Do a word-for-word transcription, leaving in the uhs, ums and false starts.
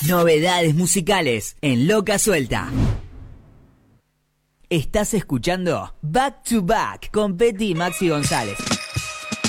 Novedades musicales en Loca Suelta. Estás escuchando Back to Back con Petty y Maxi González.